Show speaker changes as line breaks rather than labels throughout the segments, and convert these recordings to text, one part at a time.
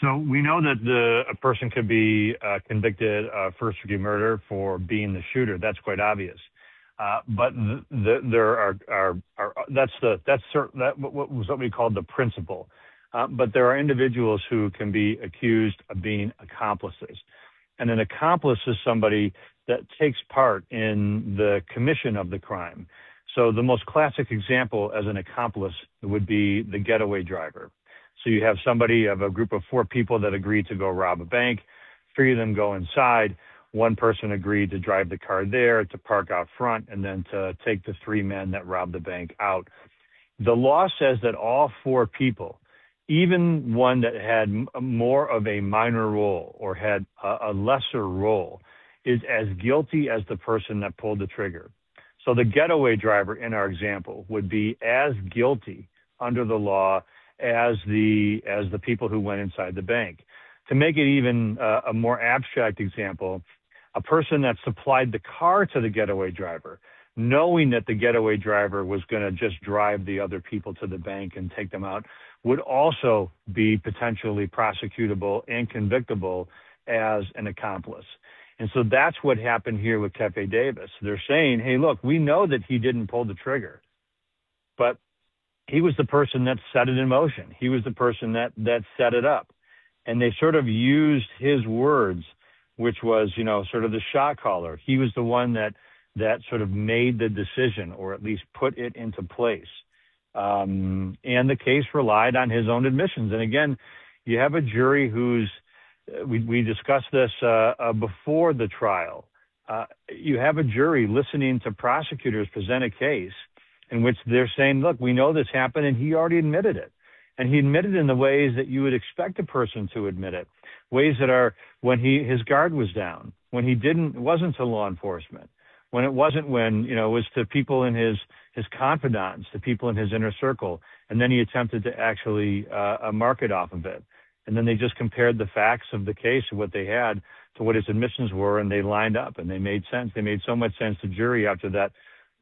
So we know that a person could be convicted of first-degree murder for being the shooter. That's quite obvious. But there are that what was what we called the principle. But there are individuals who can be accused of being accomplices, and an accomplice is somebody that takes part in the commission of the crime. So the most classic example as an accomplice would be the getaway driver. So you have somebody of a group of four people that agreed to go rob a bank. Three of them go inside. One person agreed to drive the car there, to park out front, and then to take the three men that robbed the bank out. The law says that all four people, even one that had more of a minor role or had a lesser role, is as guilty as the person that pulled the trigger. So the getaway driver in our example would be as guilty under the law as the people who went inside the bank. To make it even a more abstract example, a person that supplied the car to the getaway driver, knowing that the getaway driver was going to just drive the other people to the bank and take them out, would also be potentially prosecutable and convictable as an accomplice. And so that's what happened here with Kefe Davis. They're saying, hey, look, we know that he didn't pull the trigger, but he was the person that set it in motion. He was the person that set it up. And they sort of used his words, which was, sort of the shot caller. He was the one that sort of made the decision, or at least put it into place. And the case relied on his own admissions. And again, you have a jury who's, we discussed this before the trial. You have a jury listening to prosecutors present a case in which they're saying, look, we know this happened, and he already admitted it. And he admitted in the ways that you would expect a person to admit it, ways that are when his guard was down, when it wasn't to law enforcement, when it wasn't it was to people in his confidants, to people in his inner circle, and then he attempted to actually market off of it. And then they just compared the facts of the case of what they had to what his admissions were, and they lined up, and they made sense. They made so much sense to jury after that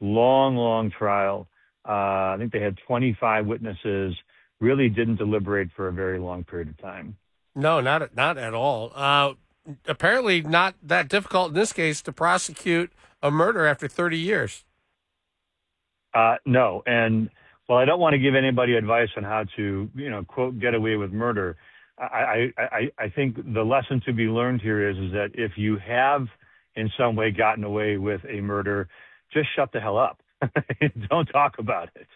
long trial. I think they had 25 witnesses, really didn't deliberate for a very long period of time.
No, not at all. Apparently not that difficult in this case to prosecute a murder after 30 years.
No. And while I don't want to give anybody advice on how to, quote, get away with murder, I think the lesson to be learned here is that if you have in some way gotten away with a murder, just shut the hell up. Don't talk about it.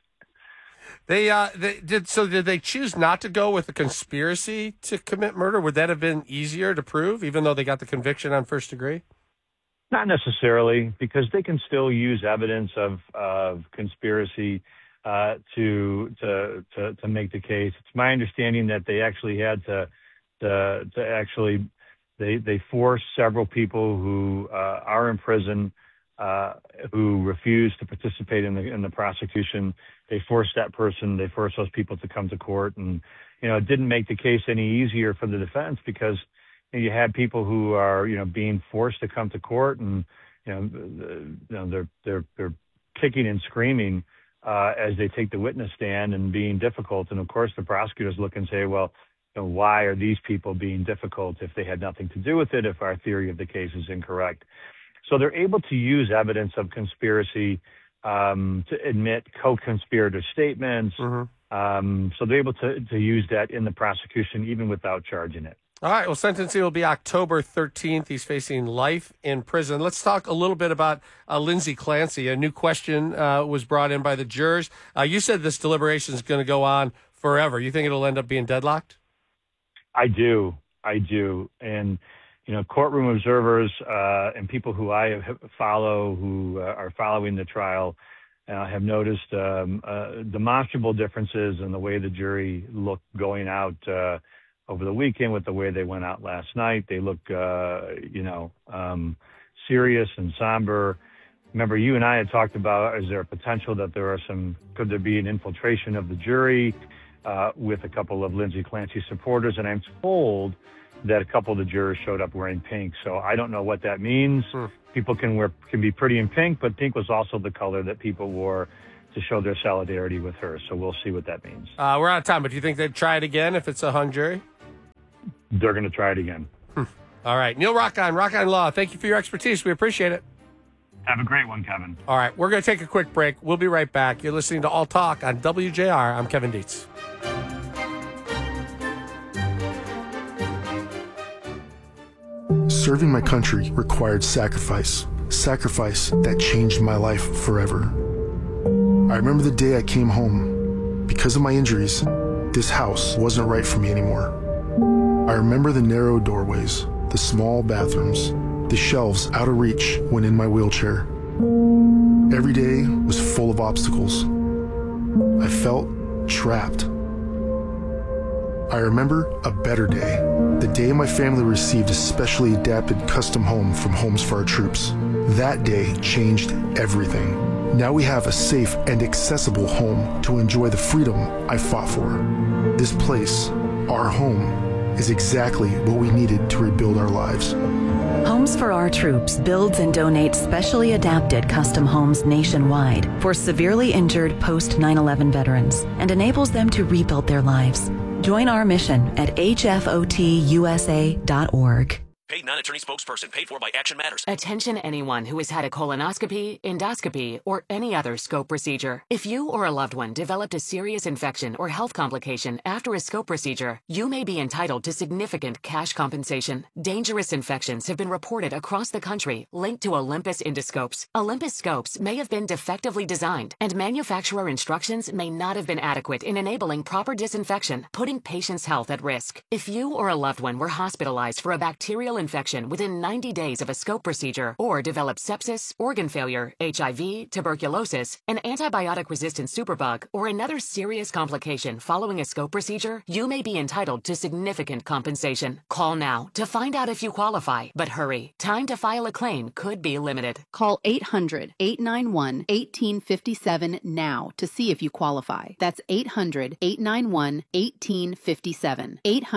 Did they choose not to go with a conspiracy to commit murder? Would that have been easier to prove, even though they got the conviction on first degree?
Not necessarily, because they can still use evidence of conspiracy to make the case. It's my understanding that they actually had they forced several people who are in prison who refused to participate in the prosecution. They forced those people to come to court, and it didn't make the case any easier for the defense, because you had people who are being forced to come to court, and they're kicking and screaming as they take the witness stand and being difficult. And of course, the prosecutors look and say, well, why are these people being difficult if they had nothing to do with it, if our theory of the case is incorrect? So they're able to use evidence of conspiracy to admit co-conspirator statements.
Mm-hmm.
So they're able to use that in the prosecution even without charging it.
All right. Well, sentencing will be October 13th. He's facing life in prison. Let's talk a little bit about Lindsay Clancy. A new question was brought in by the jurors. You said this deliberation is going to go on forever. You think it'll end up being deadlocked?
I do. And, courtroom observers and people who I follow who are following the trial have noticed demonstrable differences in the way the jury looked going out over the weekend with the way they went out last night. They look, serious and somber. Remember, you and I had talked about, is there a potential that could there be an infiltration of the jury with a couple of Lindsay Clancy supporters? And I'm told that a couple of the jurors showed up wearing pink. So I don't know what that means. People can be pretty in pink, but pink was also the color that people wore to show their solidarity with her. So we'll see what that means.
We're out of time, but do you think they'd try it again if it's a hung jury?
they're going to try it again.
All right. Neil Rockon, Rockon Law, thank you for your expertise. We appreciate it.
Have a great one, Kevin.
All right. We're going to take a quick break. We'll be right back. You're listening to All Talk on WJR. I'm Kevin Dietz.
Serving my country required sacrifice that changed my life forever. I remember the day I came home. Because of my injuries, this house wasn't right for me anymore. I remember the narrow doorways, the small bathrooms, the shelves out of reach when in my wheelchair. Every day was full of obstacles. I felt trapped. I remember a better day, the day my family received a specially adapted custom home from Homes for Our Troops. That day changed everything. Now we have a safe and accessible home to enjoy the freedom I fought for. This place, our home, is exactly what we needed to rebuild our lives.
Homes for Our Troops builds and donates specially adapted custom homes nationwide for severely injured post 9/11 veterans and enables them to rebuild their lives. Join our mission at hfotusa.org.
Paid non-attorney spokesperson paid for by Action Matters.
Attention anyone who has had a colonoscopy, endoscopy, or any other scope procedure. If you or a loved one developed a serious infection or health complication after a scope procedure, you may be entitled to significant cash compensation. Dangerous infections have been reported across the country linked to Olympus endoscopes. Olympus scopes may have been defectively designed, and manufacturer instructions may not have been adequate in enabling proper disinfection, putting patients' health at risk. If you or a loved one were hospitalized for a bacterial infection within 90 days of a scope procedure or developed sepsis, organ failure, HIV, tuberculosis, an antibiotic-resistant superbug, or another serious complication following a scope procedure, you may be entitled to significant compensation. Call now to find out if you qualify, but hurry. Time to file a claim could be limited.
Call 800-891-1857 now to see if you qualify. That's 800-891-1857.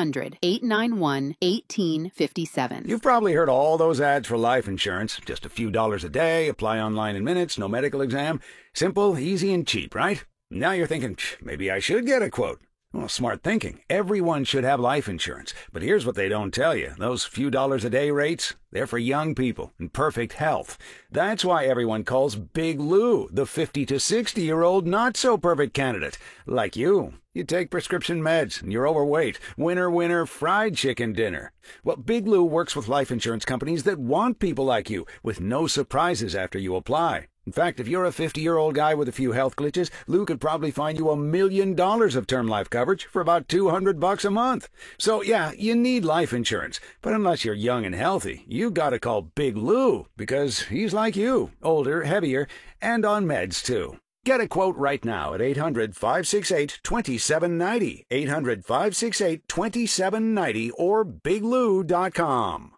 800-891-1857.
You've probably heard all those ads for life insurance. Just a few dollars a day, apply online in minutes, no medical exam. Simple, easy, and cheap, right? Now you're thinking, maybe I should get a quote. Well, smart thinking. Everyone should have life insurance. But here's what they don't tell you. Those few dollars a day rates, they're for young people in perfect health. That's why everyone calls Big Lou the 50 to 60-year-old not-so-perfect candidate. Like you. You take prescription meds, and you're overweight. Winner, winner, fried chicken dinner. Well, Big Lou works with life insurance companies that want people like you, with no surprises after you apply. In fact, if you're a 50-year-old guy with a few health glitches, Lou could probably find you $1 million of term life coverage for about $200 a month. So, yeah, you need life insurance. But unless you're young and healthy, you gotta call Big Lou, because he's like you, older, heavier, and on meds, too. Get a quote right now at 800-568-2790, 800-568-2790, or biglou.com.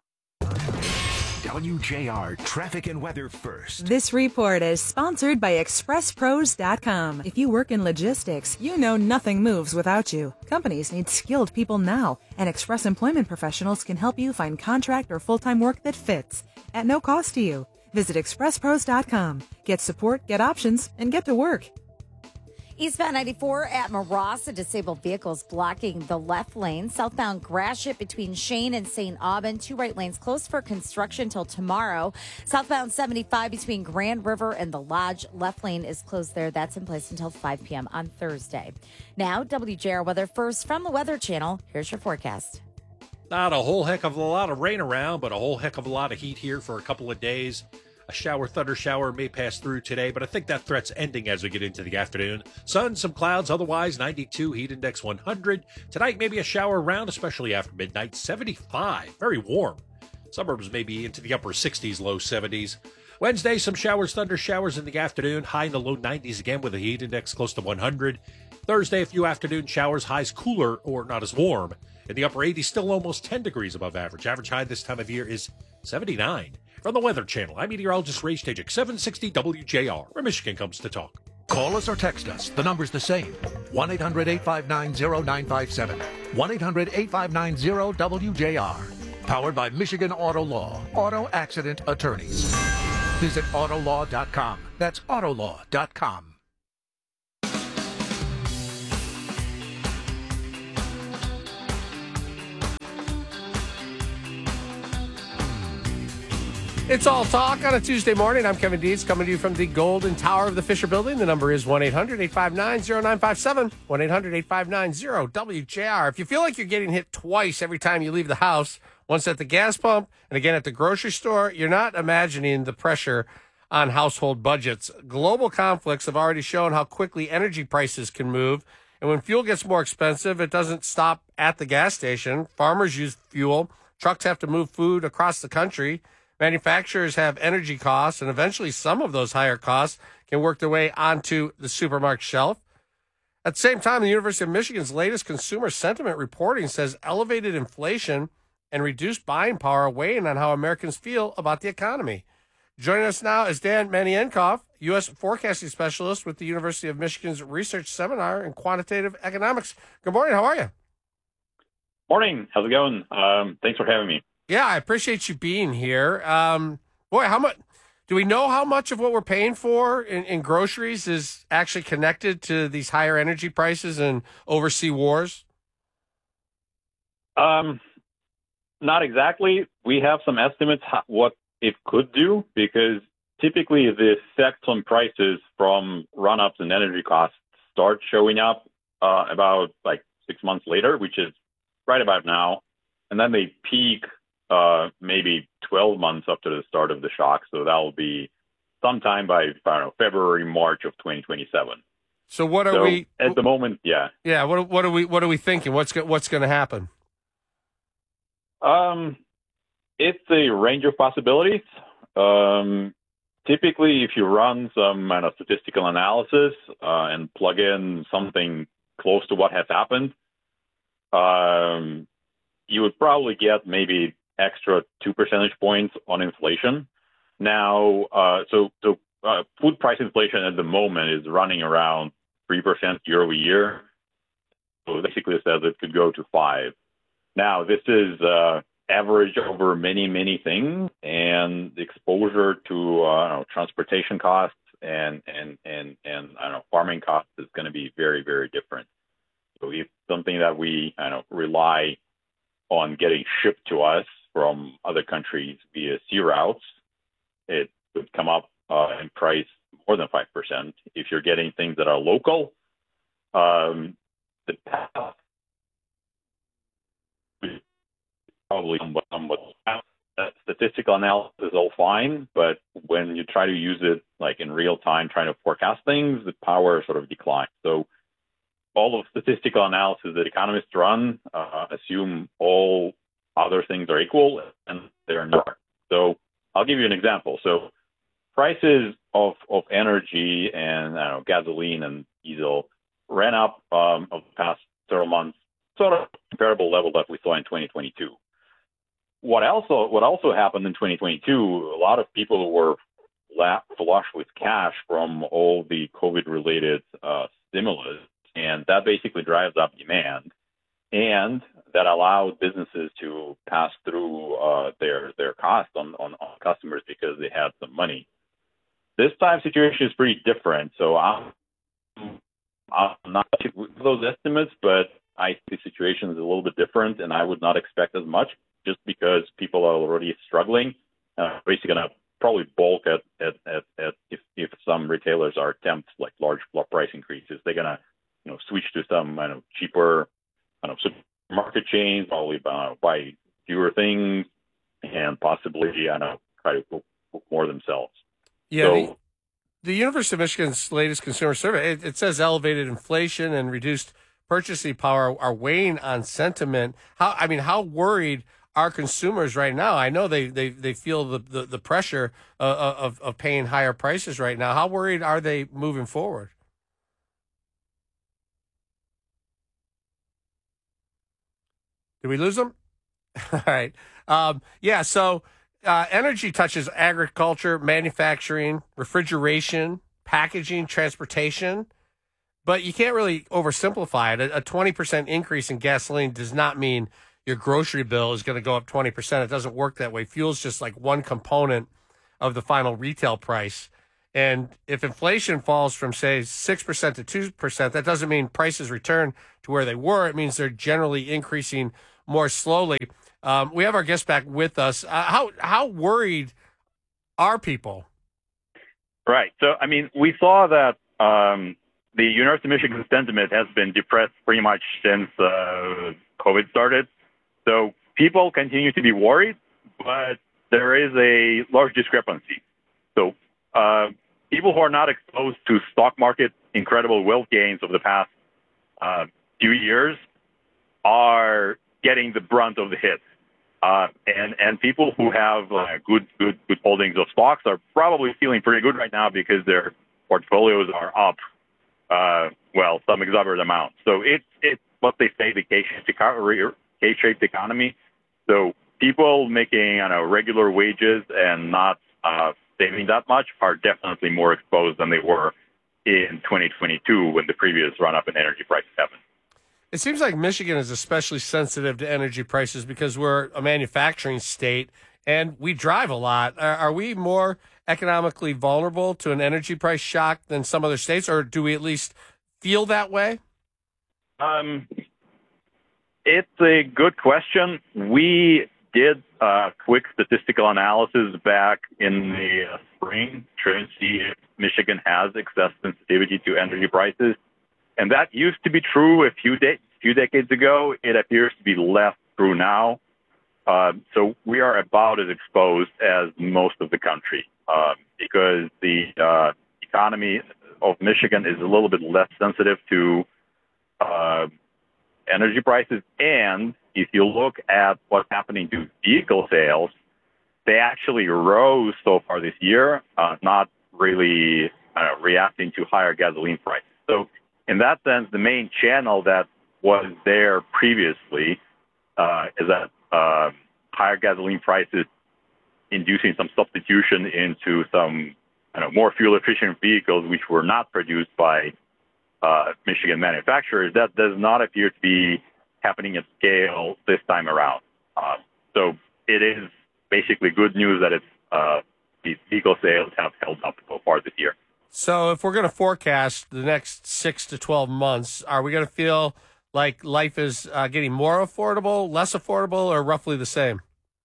WJR Traffic and Weather First.
This report is sponsored by ExpressPros.com. If you work in logistics, you know nothing moves without you. Companies need skilled people now, and Express Employment Professionals can help you find contract or full-time work that fits at no cost to you. Visit ExpressPros.com. Get support, get options, and get to work.
Eastbound 94 at Maross, a disabled vehicles blocking the left lane. Southbound Gratiot between Shane and St. Aubin. 2 right lanes closed for construction till tomorrow. Southbound 75 between Grand River and the Lodge. Left lane is closed there. That's in place until 5 p.m. on Thursday. Now, WJR Weather First from the Weather Channel. Here's your forecast.
Not a whole heck of a lot of rain around, but a whole heck of a lot of heat here for a couple of days. A thunder shower may pass through today, but I think that threat's ending as we get into the afternoon. Sun, some clouds, otherwise 92, heat index 100. Tonight, maybe a shower around, especially after midnight, 75. Very warm. Suburbs may be into the upper 60s, low 70s. Wednesday, some showers, thunder showers in the afternoon, high in the low 90s again with a heat index close to 100. Thursday, a few afternoon showers, highs cooler or not as warm. In the upper 80s, still almost 10 degrees above average. Average high this time of year is 79. From the Weather Channel, I'm meteorologist Ray Stajic, 760 WJR, where Michigan comes to talk.
Call us or text us. The number's the same. 1-800-859-0957. 1-800-859-0WJR. Powered by Michigan Auto Law. Auto Accident Attorneys. Visit Autolaw.com. That's Autolaw.com.
It's All Talk on a Tuesday morning. I'm Kevin Dietz, coming to you from the Golden Tower of the Fisher Building. The number is 1-800-859-0957, 1-800-859-0WJR. If you feel like you're getting hit twice every time you leave the house, once at the gas pump and again at the grocery store, you're not imagining the pressure on household budgets. Global conflicts have already shown how quickly energy prices can move. And when fuel gets more expensive, it doesn't stop at the gas station. Farmers use fuel. Trucks have to move food across the country. Manufacturers have energy costs, and eventually some of those higher costs can work their way onto the supermarket shelf. At the same time, the University of Michigan's latest consumer sentiment reporting says elevated inflation and reduced buying power are weighing on how Americans feel about the economy. Joining us now is Dan Manienkoff, U.S. forecasting specialist with the University of Michigan's Research Seminar in Quantitative Economics. Good morning. How are you?
Morning. How's it going? Thanks for having me.
Yeah, I appreciate you being here. Boy, how much do we know how much of what we're paying for in groceries is actually connected to these higher energy prices and overseas wars?
Not exactly. We have some estimates what it could do, because typically the effects on prices from run-ups in energy costs start showing up about like 6 months later, which is right about now, and then they peak maybe 12 months after the start of the shock. So that will be sometime by, I don't know, February, March of 2027.
So what are we
at the moment? Yeah.
Yeah. What are we thinking? What's going to happen?
It's a range of possibilities. Typically, if you run some kind of statistical analysis and plug in something close to what has happened, you would probably get maybe extra 2 percentage points on inflation. Now, food price inflation at the moment is running around 3% year over year. So basically it says it could go to 5. Now, this is average over many, many things, and the exposure to transportation costs and farming costs is going to be very, very different. So if something that we rely on getting shipped to us from other countries via sea routes, it would come up in price more than 5%. If you're getting things that are local, the path is probably somewhat statistical analysis is all fine, but when you try to use it like in real time, trying to forecast things, the power sort of declines. So all of statistical analysis that economists run assume all other things are equal, and they're not. So I'll give you an example. So prices of energy and gasoline and diesel ran up over the past several months, sort of comparable level that we saw in 2022. What also happened in 2022, a lot of people were flush with cash from all the COVID-related stimulus, and that basically drives up demand, and that allowed businesses to pass through their costs on customers because they had some money. This time situation is pretty different, so I'm not with those estimates, but I think the situation is a little bit different, and I would not expect as much just because people are already struggling. Basically going to probably bulk at if some retailers are attempt like large price increases, they're going to switch to some cheaper supermarket chains, probably buy fewer things, and possibly try to cook more themselves.
Yeah.
So,
the University of Michigan's latest consumer survey, it says elevated inflation and reduced purchasing power are weighing on sentiment. How worried are consumers right now? I know they feel the pressure of paying higher prices right now. How worried are they moving forward? Did we lose them? All right. So energy touches agriculture, manufacturing, refrigeration, packaging, transportation. But you can't really oversimplify it. A 20% increase in gasoline does not mean your grocery bill is going to go up 20%. It doesn't work that way. Fuel's just like one component of the final retail price. And if inflation falls from, say, 6% to 2%, that doesn't mean prices return to where they were. It means they're generally increasing more slowly. We have our guest back with us. How worried our people?
Right. So, I mean, we saw that the University of Michigan sentiment has been depressed pretty much since COVID started. So people continue to be worried, but there is a large discrepancy. So people who are not exposed to stock market incredible wealth gains of the past few years are getting the brunt of the hit. And people who have good holdings of stocks are probably feeling pretty good right now because their portfolios are up, some exorbitant amount. So it's what they say, the K-shaped economy. So people making regular wages and not saving that much are definitely more exposed than they were in 2022 when the previous run-up in energy prices happened.
It seems like Michigan is especially sensitive to energy prices because we're a manufacturing state and we drive a lot. Are we more economically vulnerable to an energy price shock than some other states, or do we at least feel that way?
It's a good question. We did a quick statistical analysis back in the spring, trying to see if Michigan has excess sensitivity to energy prices. And that used to be true a few decades ago. It appears to be less true now. So we are about as exposed as most of the country because the economy of Michigan is a little bit less sensitive to energy prices. And if you look at what's happening to vehicle sales, they actually rose so far this year, not really reacting to higher gasoline prices. So in that sense, the main channel that was there previously is that higher gasoline prices inducing some substitution into some more fuel-efficient vehicles which were not produced by Michigan manufacturers. That does not appear to be happening at scale this time around. So it is basically good news that these vehicle sales have held up so far this year.
So if we're going to forecast the next 6 to 12 months, are we going to feel like life is getting more affordable, less affordable, or roughly the same?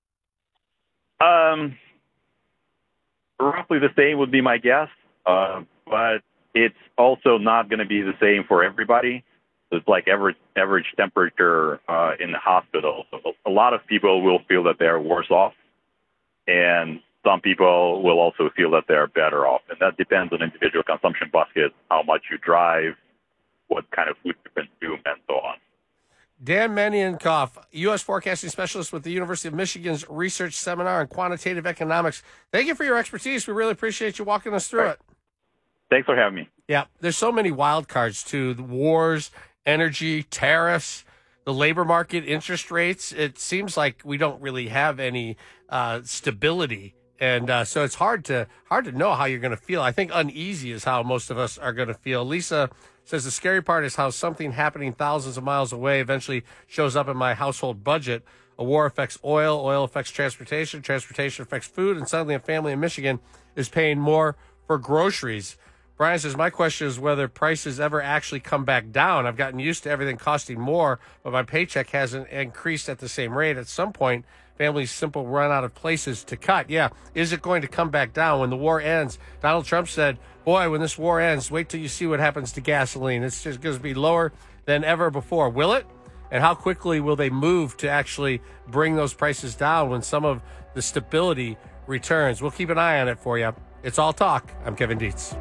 Roughly the same would be my guess, but it's also not going to be the same for everybody. It's like average temperature in the hospital. So a lot of people will feel that they're worse off, and some people will also feel that they're better off. And that depends on individual consumption baskets, how much you drive, what kind of food you consume, and so on.
Dan Menyenkoff, U.S. forecasting specialist with the University of Michigan's Research Seminar on Quantitative Economics. Thank you for your expertise. We really appreciate you walking us through it.
Thanks for having me.
Yeah, there's so many wild cards, too. The wars, energy, tariffs, the labor market, interest rates. It seems like we don't really have any stability. And so it's hard to know how you're going to feel. I think uneasy is how most of us are going to feel. Lisa says the scary part is how something happening thousands of miles away eventually shows up in my household budget. A war affects oil, oil affects transportation, transportation affects food, and suddenly a family in Michigan is paying more for groceries. Brian says, my question is whether prices ever actually come back down. I've gotten used to everything costing more, but my paycheck hasn't increased at the same rate. At some point, families simply run out of places to cut. Yeah, is it going to come back down when the war ends? Donald Trump said, boy, when this war ends, wait till you see what happens to gasoline. It's just going to be lower than ever before. Will it? And how quickly will they move to actually bring those prices down when some of the stability returns? We'll keep an eye on it for you. It's All Talk. I'm Kevin Dietz.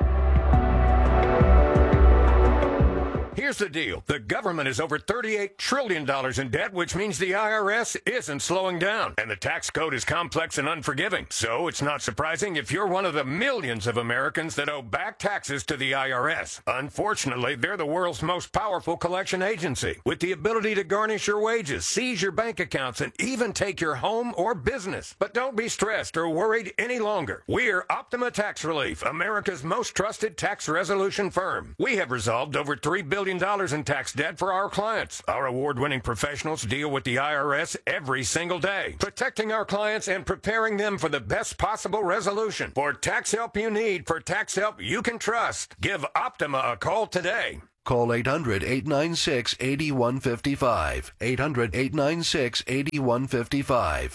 Here's the deal. The government is over $38 trillion in debt, which means the IRS isn't slowing down. And the tax code is complex and unforgiving. So it's not surprising if you're one of the millions of Americans that owe back taxes to the IRS. Unfortunately, they're the world's most powerful collection agency, with the ability to garnish your wages, seize your bank accounts, and even take your home or business. But don't be stressed or worried any longer. We're Optima Tax Relief, America's most trusted tax resolution firm. We have resolved over $3 billion in tax debt for our clients. Our award-winning professionals deal with the IRS every single day, protecting our clients and preparing them for the best possible resolution. For tax help you need, for tax help you can trust, give Optima a call today.
Call 800-896-8155. 800-896-8155.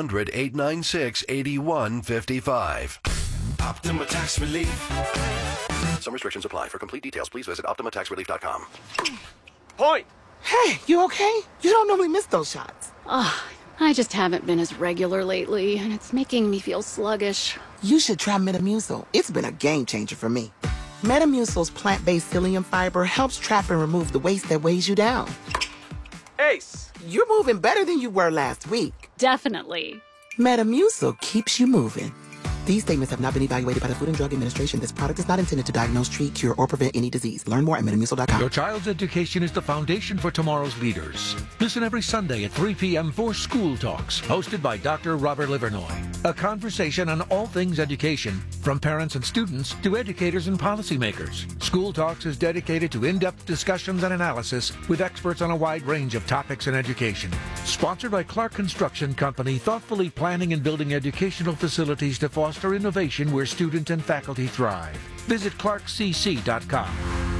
800-896-8155.
Optima Tax Relief.
Some restrictions apply. For complete details, please visit OptimaTaxRelief.com.
Point! Hey, you okay? You don't normally miss those shots.
I just haven't been as regular lately, and it's making me feel sluggish.
You should try Metamucil. It's been a game changer for me. Metamucil's plant-based psyllium fiber helps trap and remove the waste that weighs you down. Ace, you're moving better than you were last week.
Definitely.
Metamucil keeps you moving. These statements have not been evaluated by the Food and Drug Administration. This product is not intended to diagnose, treat, cure, or prevent any disease. Learn more at metamucil.com.
Your child's education is the foundation for tomorrow's leaders. Listen every Sunday at 3 p.m. for School Talks, hosted by Dr. Robert Livernoy. A conversation on all things education, from parents and students to educators and policymakers. School Talks is dedicated to in-depth discussions and analysis with experts on a wide range of topics in education. Sponsored by Clark Construction Company, thoughtfully planning and building educational facilities to foster innovation where students and faculty thrive. Visit clarkcc.com.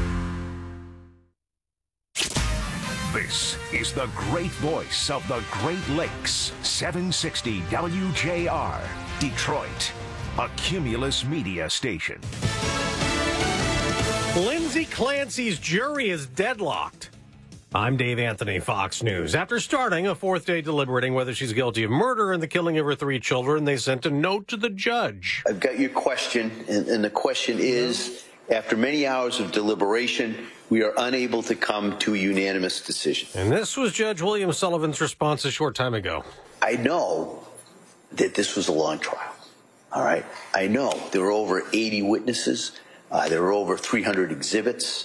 This is the great voice of the Great Lakes, 760 WJR, Detroit, a Cumulus media station.
Lindsay Clancy's jury is deadlocked. I'm Dave Anthony, Fox News. After starting a fourth day deliberating whether she's guilty of murder and the killing of her 3 children, they sent a note to the judge.
I've got your question, and the question is, after many hours of deliberation, we are unable to come to a unanimous decision.
And this was Judge William Sullivan's response a short time ago.
I know that this was a long trial, all right? I know there were over 80 witnesses. There were over 300 exhibits.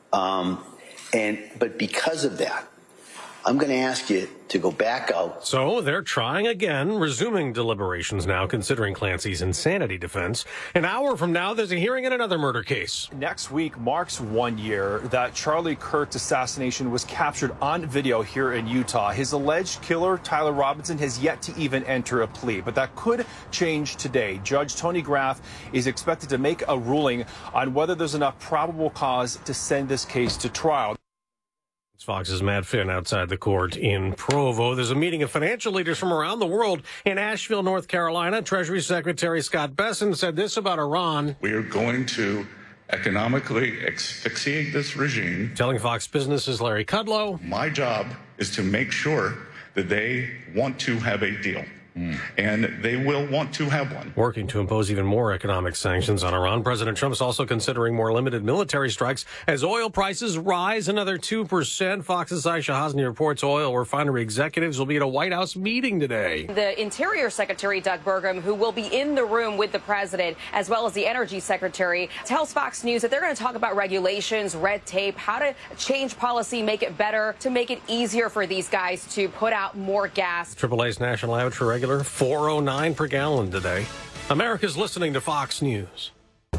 But because of that, I'm going to ask you to go back out.
So they're trying again, resuming deliberations now, considering Clancy's insanity defense. An hour from now, there's a hearing in another murder case.
Next week marks 1 year that Charlie Kirk's assassination was captured on video here in Utah. His alleged killer, Tyler Robinson, has yet to even enter a plea, but that could change today. Judge Tony Graff is expected to make a ruling on whether there's enough probable cause to send this case to trial.
Fox's Matt Finn outside the court in Provo. There's a meeting of financial leaders from around the world in Asheville, North Carolina. Treasury Secretary Scott Bessent said this about Iran.
We are going to economically asphyxiate this regime.
Telling Fox Business's Larry Kudlow.
My job is to make sure that they want to have a deal. And they will want to have one.
Working to impose even more economic sanctions on Iran. President Trump is also considering more limited military strikes as oil prices rise another 2%. Fox's Aisha Hasni reports oil refinery executives will be at a White House meeting today.
The Interior Secretary, Doug Burgum, who will be in the room with the president, as well as the Energy Secretary, tells Fox News that they're going to talk about regulations, red tape, how to change policy, make it better, to make it easier for these guys to put out more gas.
AAA's national average for regular $4.09 per gallon today. America's listening to Fox News.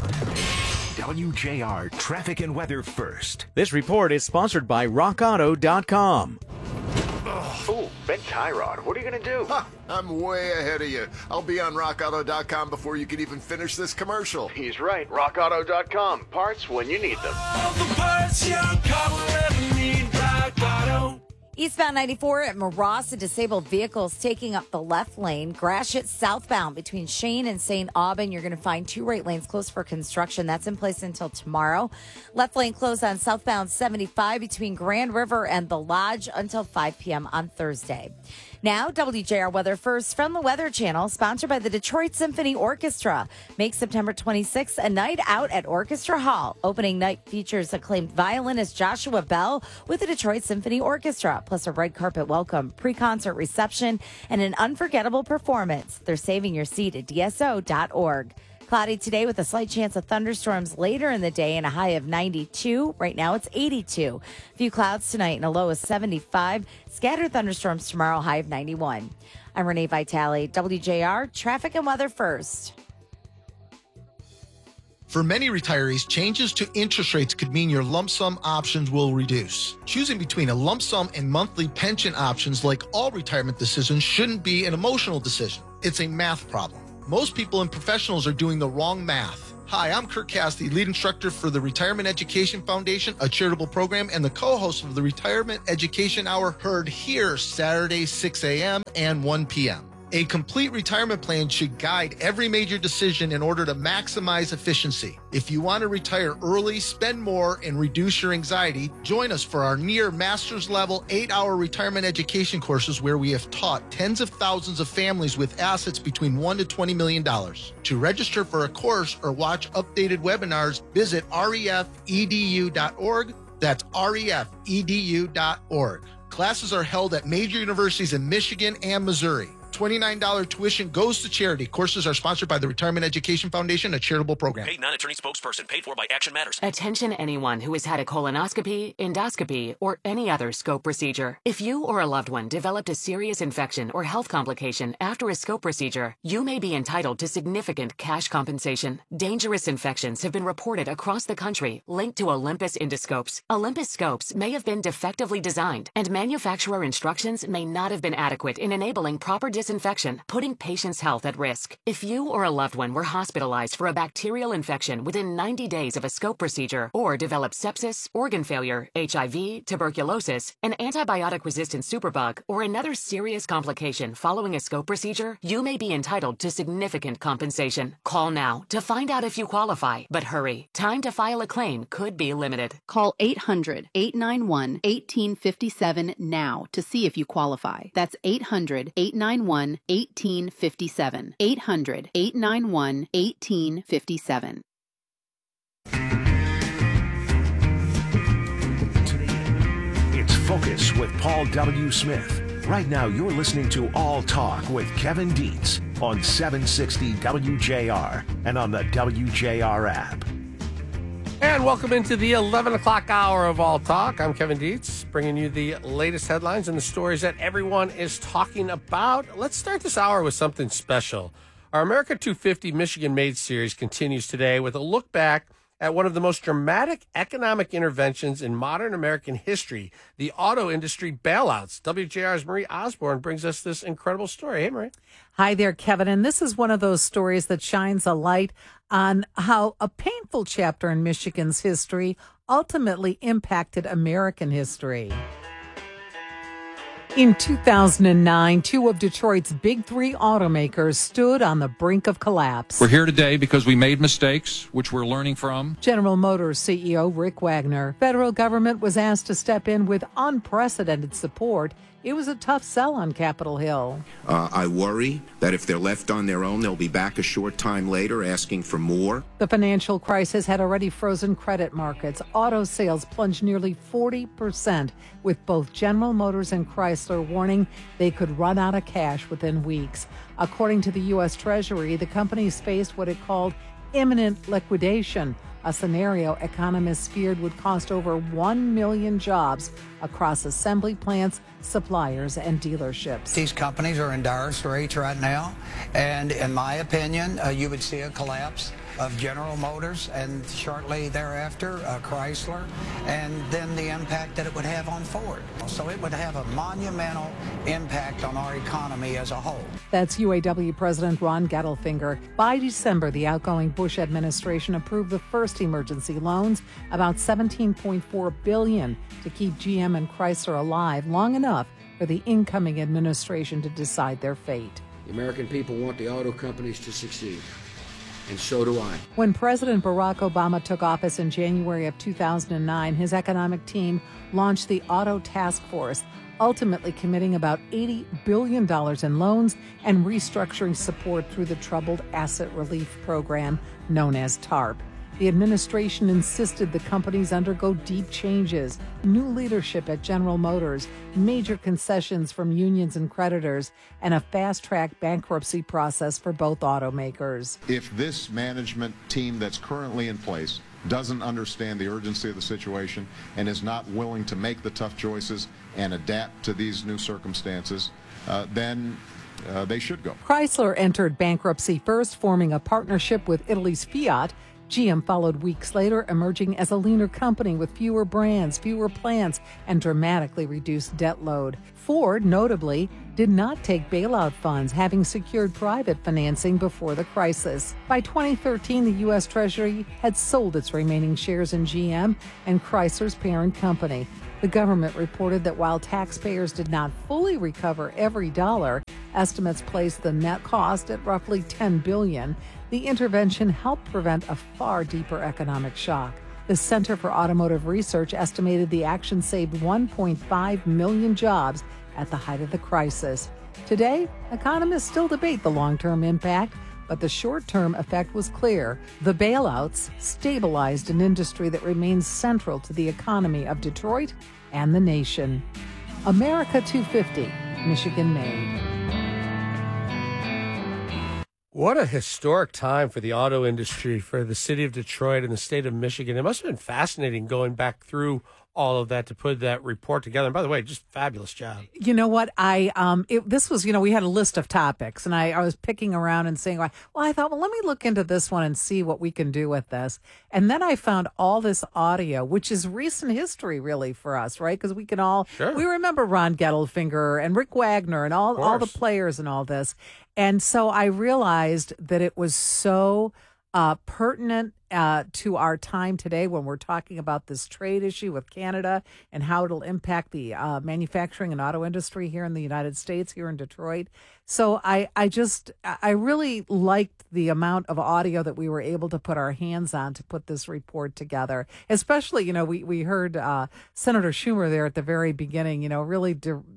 WJR Traffic and Weather First.
This report is sponsored by RockAuto.com.
Oh, Ben Tyrod, what are you going to do?
I'm way ahead of you. I'll be on RockAuto.com before you can even finish this commercial.
He's right. RockAuto.com. Parts when you need them.
All the parts your car will ever need. Rock Auto.
Eastbound 94 at Marossa, disabled vehicles taking up the left lane. Gratiot southbound between Shane and St. Aubin. You're going to find 2 right lanes closed for construction. That's in place until tomorrow. Left lane closed on southbound 75 between Grand River and The Lodge until 5 p.m. on Thursday. Now, WJR Weather First from the Weather Channel, sponsored by the Detroit Symphony Orchestra. Make September 26th a night out at Orchestra Hall. Opening night features acclaimed violinist Joshua Bell with the Detroit Symphony Orchestra, plus a red carpet welcome, pre-concert reception, and an unforgettable performance. They're saving your seat at DSO.org. Cloudy today with a slight chance of thunderstorms later in the day and a high of 92. Right now it's 82. Few clouds tonight and a low of 75. Scattered thunderstorms tomorrow, high of 91. I'm Renee Vitale, WJR Traffic and Weather First.
For many retirees, changes to interest rates could mean your lump sum options will reduce. Choosing between a lump sum and monthly pension options, like all retirement decisions, shouldn't be an emotional decision. It's a math problem. Most people and professionals are doing the wrong math. Hi, I'm Kirk Cassidy, lead instructor for the Retirement Education Foundation, a charitable program, and the co-host of the Retirement Education Hour, heard here Saturday, 6 a.m. and 1 p.m. A complete retirement plan should guide every major decision in order to maximize efficiency. If you want to retire early, spend more, and reduce your anxiety, join us for our near master's level 8-hour retirement education courses where we have taught tens of thousands of families with assets between $1 to $20 million. To register for a course or watch updated webinars, visit refedu.org. That's refedu.org. Classes are held at major universities in Michigan and Missouri. $29 tuition goes to charity. Courses are sponsored by the Retirement Education Foundation, a charitable program.
Paid non-attorney spokesperson. Paid for by Action Matters.
Attention anyone who has had a colonoscopy, endoscopy, or any other scope procedure. If you or a loved one developed a serious infection or health complication after a scope procedure, you may be entitled to significant cash compensation. Dangerous infections have been reported across the country linked to Olympus endoscopes. Olympus scopes may have been defectively designed, and manufacturer instructions may not have been adequate in enabling proper disinfection, putting patients' health at risk. If you or a loved one were hospitalized for a bacterial infection within 90 days of a scope procedure, or developed sepsis, organ failure, HIV, tuberculosis, an antibiotic-resistant superbug, or another serious complication following a scope procedure, you may be entitled to significant compensation. Call now to find out if you qualify, but hurry. Time to file a claim could be limited.
Call 800-891-1857 now to see if you qualify. That's 800-891-1857. 800-891-1857.
It's Focus with Paul W. Smith. Right now, you're listening to All Talk with Kevin Dietz on 760 WJR and on the WJR app.
And welcome into the 11 o'clock hour of All Talk. I'm Kevin Dietz, bringing you the latest headlines and the stories that everyone is talking about. Let's start this hour with something special. Our America 250 Michigan-Made series continues today with a look back at one of the most dramatic economic interventions in modern American history, the auto industry bailouts. WJR's Marie Osborne brings us this incredible story. Hey, Marie.
Hi there, Kevin. And this is one of those stories that shines a light on how a painful chapter in Michigan's history ultimately impacted American history. In 2009, two of Detroit's big three automakers stood on the brink of collapse.
We're here today because we made mistakes, which we're learning from.
General Motors CEO Rick Wagner. Federal government was asked to step in with unprecedented support. It was a tough sell on Capitol Hill.
I worry that if they're left on their own, they'll be back a short time later asking for more.
The financial crisis had already frozen credit markets. Auto sales plunged nearly 40%, with both General Motors and Chrysler warning they could run out of cash within weeks. According to the U.S. Treasury, the companies faced what it called imminent liquidation, a scenario economists feared would cost over 1 million jobs across assembly plants, suppliers, and dealerships.
These companies are in dire straits right now, and in my opinion, you would see a collapse of General Motors and shortly thereafter Chrysler, and then the impact that it would have on Ford. So it would have a monumental impact on our economy as a whole.
That's UAW President Ron Gettelfinger. By December, the outgoing Bush administration approved the first emergency loans, about $17.4 billion, to keep GM and Chrysler alive long enough for the incoming administration to decide their fate.
The American people want the auto companies to succeed. And so do I.
When President Barack Obama took office in January of 2009, his economic team launched the Auto Task Force, ultimately committing about $80 billion in loans and restructuring support through the Troubled Asset Relief Program, known as TARP. The administration insisted the companies undergo deep changes, new leadership at General Motors, major concessions from unions and creditors, and a fast-track bankruptcy process for both automakers.
If this management team that's currently in place doesn't understand the urgency of the situation and is not willing to make the tough choices and adapt to these new circumstances, then they should go.
Chrysler entered bankruptcy first, forming a partnership with Italy's Fiat. GM followed weeks later, emerging as a leaner company with fewer brands, fewer plants, and dramatically reduced debt load. Ford, notably, did not take bailout funds, having secured private financing before the crisis. By 2013, the U.S. Treasury had sold its remaining shares in GM and Chrysler's parent company. The government reported that while taxpayers did not fully recover every dollar, estimates placed the net cost at roughly $10 billion. The intervention helped prevent a far deeper economic shock. The Center for Automotive Research estimated the action saved 1.5 million jobs at the height of the crisis. Today, economists still debate the long-term impact, but the short-term effect was clear. The bailouts stabilized an industry that remains central to the economy of Detroit and the nation. America 250, Michigan made.
What a historic time for the auto industry, for the city of Detroit and the state of Michigan. It must have been fascinating going back through all of that to put that report together. And by the way, just fabulous job.
You know what? This was, we had a list of topics, and I was picking around and saying, well, I thought, let me look into this one and see what we can do with this. And then I found all this audio, which is recent history really for us, right? Because we can all, we remember Ron Gettelfinger and Rick Wagner and all the players and all this. And so I realized that it was so pertinent to our time today when we're talking about this trade issue with Canada and how it'll impact the manufacturing and auto industry here in the United States, here in Detroit. So I really liked the amount of audio that we were able to put our hands on to put this report together. Especially, we heard Senator Schumer there at the very beginning, really,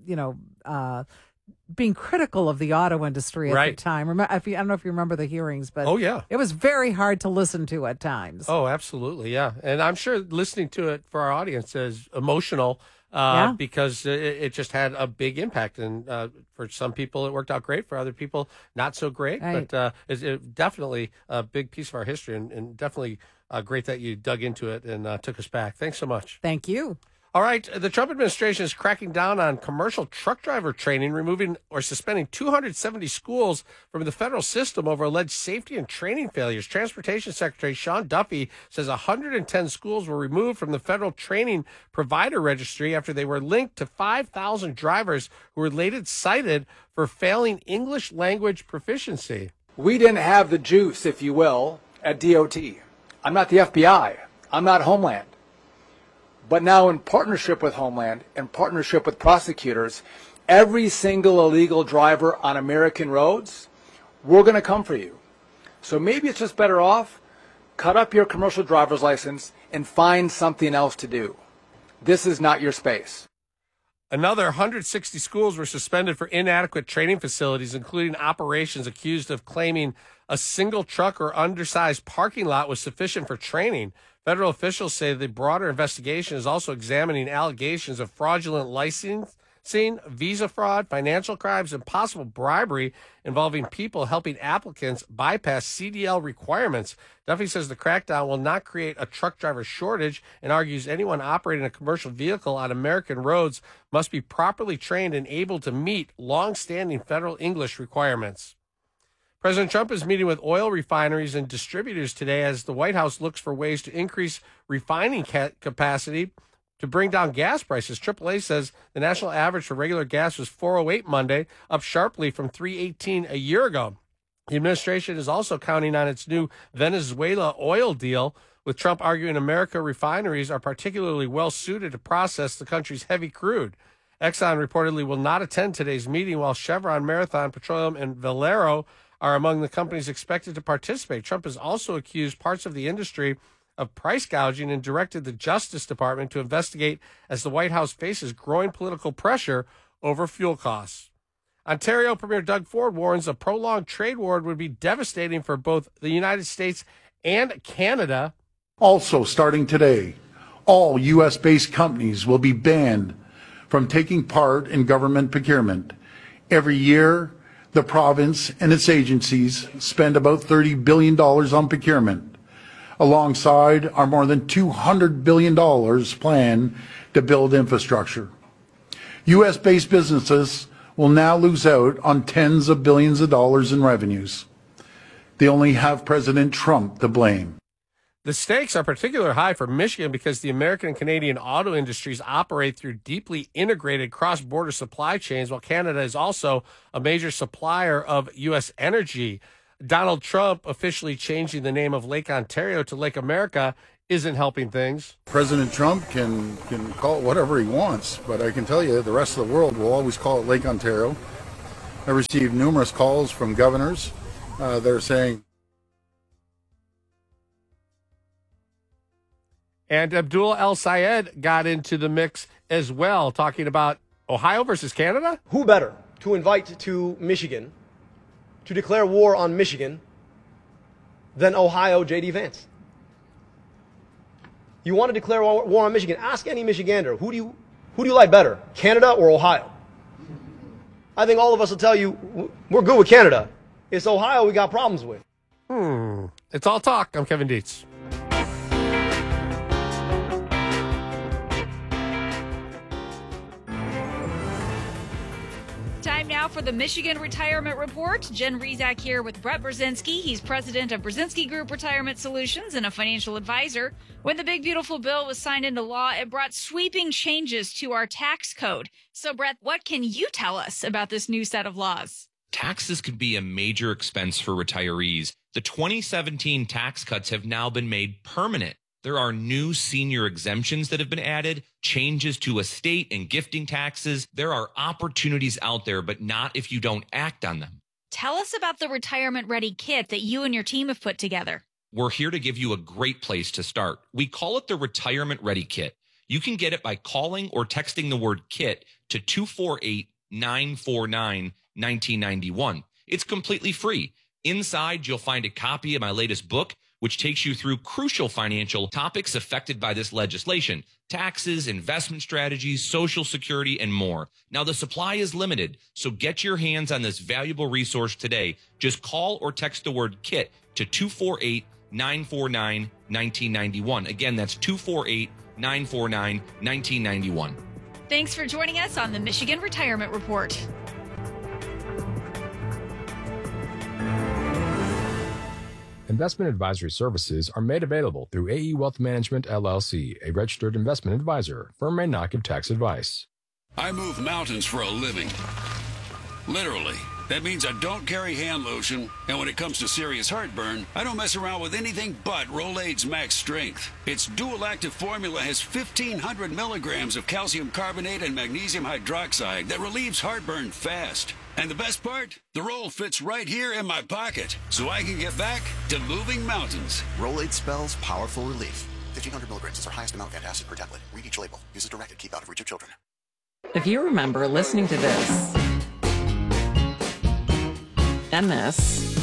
being critical of the auto industry at the time. I don't know if you remember the hearings, but it was very hard to listen to at times.
Oh, absolutely, yeah. And I'm sure listening to it for our audience is emotional because it just had a big impact. And for some people, it worked out great. For other people, not so great. Right. But it's definitely a big piece of our history, and definitely great that you dug into it and took us back. Thanks so much.
Thank you.
All right, the Trump administration is cracking down on commercial truck driver training, removing or suspending 270 schools from the federal system over alleged safety and training failures. Transportation Secretary Sean Duffy says 110 schools were removed from the federal training provider registry after they were linked to 5,000 drivers who were later cited for failing English language proficiency.
We didn't have the juice, if you will, at DOT. I'm not the FBI. I'm not Homeland. But now, in partnership with Homeland, in partnership with prosecutors, every single illegal driver on American roads, we're going to come for you. So maybe it's just better off, cut up your commercial driver's license and find something else to do. This is not your space.
Another 160 schools were suspended for inadequate training facilities, including operations accused of claiming a single truck or undersized parking lot was sufficient for training. Federal officials say the broader investigation is also examining allegations of fraudulent licensing, visa fraud, financial crimes, and possible bribery involving people helping applicants bypass CDL requirements. Duffy says the crackdown will not create a truck driver shortage and argues anyone operating a commercial vehicle on American roads must be properly trained and able to meet long-standing federal English requirements. President Trump is meeting with oil refineries and distributors today as the White House looks for ways to increase refining capacity to bring down gas prices. AAA says the national average for regular gas was $4.08 Monday, up sharply from $3.18 a year ago. The administration is also counting on its new Venezuela oil deal, with Trump arguing American refineries are particularly well suited to process the country's heavy crude. Exxon reportedly will not attend today's meeting, while Chevron, Marathon Petroleum, and Valero are among the companies expected to participate. Trump has also accused parts of the industry of price gouging and directed the Justice Department to investigate as the White House faces growing political pressure over fuel costs. Ontario Premier Doug Ford warns a prolonged trade war would be devastating for both the United States and Canada.
Also, starting today, all U.S.-based companies will be banned from taking part in government procurement. Every year, the province and its agencies spend about $30 billion on procurement, alongside our more than $200 billion plan to build infrastructure. U.S.-based businesses will now lose out on tens of billions of dollars in revenues. They only have President Trump to blame.
The stakes are particularly high for Michigan because the American and Canadian auto industries operate through deeply integrated cross-border supply chains, while Canada is also a major supplier of U.S. energy. Donald Trump officially changing the name of Lake Ontario to Lake America isn't helping things.
President Trump can call it whatever he wants, but I can tell you the rest of the world will always call it Lake Ontario. I received numerous calls from governors. They're saying.
And Abdul El-Sayed got into the mix as well, talking about Ohio versus Canada.
Who better to invite to Michigan to declare war on Michigan than Ohio J.D. Vance? You want to declare war on Michigan? Ask any Michigander. Who do you like better, Canada or Ohio? I think all of us will tell you we're good with Canada. It's Ohio we got problems with.
It's all talk. I'm Kevin Dietz.
Time now for the Michigan Retirement Report. Jen Rezac here with Brett Brzezinski. He's president of Brzezinski Group Retirement Solutions and a financial advisor. When the big, beautiful bill was signed into law, it brought sweeping changes to our tax code. So, Brett, what can you tell us about this new set of laws?
Taxes could be a major expense for retirees. The 2017 tax cuts have now been made permanent. There are new senior exemptions that have been added, changes to estate and gifting taxes. There are opportunities out there, but not if you don't act on them.
Tell us about the Retirement Ready Kit that you and your team have put together.
We're here to give you a great place to start. We call it the Retirement Ready Kit. You can get it by calling or texting the word KIT to 248-949-1991. It's completely free. Inside, you'll find a copy of my latest book, which takes you through crucial financial topics affected by this legislation: taxes, investment strategies, Social Security, and more. Now, the supply is limited, so get your hands on this valuable resource today. Just call or text the word KIT to 248-949-1991. Again, that's 248-949-1991.
Thanks for joining us on the Michigan Retirement Report.
Investment advisory services are made available through AE Wealth Management, LLC, a registered investment advisor. Firm may not give tax advice.
I move mountains for a living. Literally. That means I don't carry hand lotion, and when it comes to serious heartburn, I don't mess around with anything but Rolaids Max Strength. Its dual-active formula has 1,500 milligrams of calcium carbonate and magnesium hydroxide that relieves heartburn fast. And the best part? The roll fits right here in my pocket, so I can get back to moving mountains.
Rolaids spells powerful relief. 1,500 milligrams is our highest amount of antacid per tablet. Read each label. Use as directed. Keep out of reach of children.
If you remember listening to this, and this,